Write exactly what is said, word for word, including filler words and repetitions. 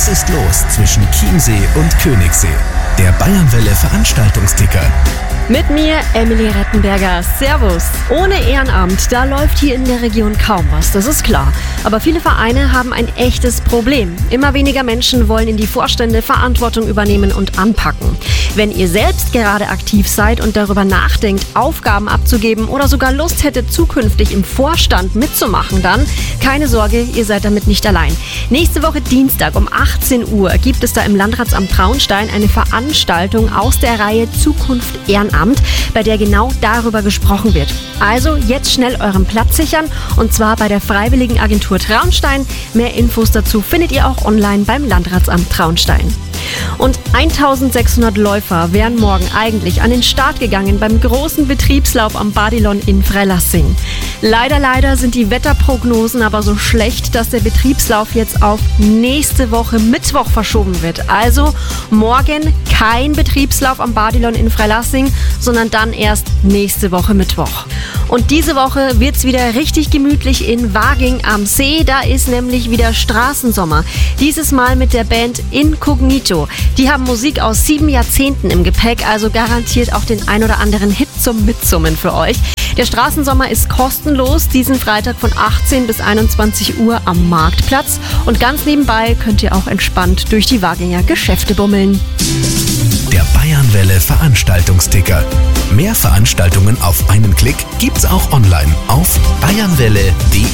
ist los zwischen Chiemsee und Königssee? Der Bayernwelle Veranstaltungsticker. Mit mir, Emily Rettenberger. Servus. Ohne Ehrenamt, da läuft hier in der Region kaum was, das ist klar. Aber viele Vereine haben ein echtes Problem. Immer weniger Menschen wollen in die Vorstände Verantwortung übernehmen und anpacken. Wenn ihr selbst gerade aktiv seid und darüber nachdenkt, Aufgaben abzugeben oder sogar Lust hättet, zukünftig im Vorstand mitzumachen, dann keine Sorge, ihr seid damit nicht allein. Nächste Woche Dienstag um achtzehn Uhr gibt es da im Landratsamt Traunstein eine Veranstaltung aus der Reihe Zukunft Ehrenamt, bei der genau darüber gesprochen wird. Also jetzt schnell euren Platz sichern, und zwar bei der Freiwilligenagentur Traunstein. Mehr Infos dazu findet ihr auch online beim Landratsamt Traunstein. Und eintausendsechshundert Läufer wären morgen eigentlich an den Start gegangen beim großen Betriebslauf am Badilon in Freilassing. Leider, leider sind die Wetterprognosen aber so schlecht, dass der Betriebslauf jetzt auf nächste Woche Mittwoch verschoben wird. Also morgen kein Betriebslauf am Badilon in Freilassing, sondern dann erst nächste Woche Mittwoch. Und diese Woche wird's wieder richtig gemütlich in Waging am See. Da ist nämlich wieder Straßensommer. Dieses Mal mit der Band Incognito. Die haben Musik aus sieben Jahrzehnten im Gepäck, also garantiert auch den ein oder anderen Hit zum Mitsummen für euch. Der Straßensommer ist kostenlos, diesen Freitag von achtzehn bis einundzwanzig Uhr am Marktplatz. Und ganz nebenbei könnt ihr auch entspannt durch die Waginger Geschäfte bummeln. Der Bayernwelle Veranstaltungsticker. Mehr Veranstaltungen auf einen Klick gibt's auch online auf bayernwelle punkt de.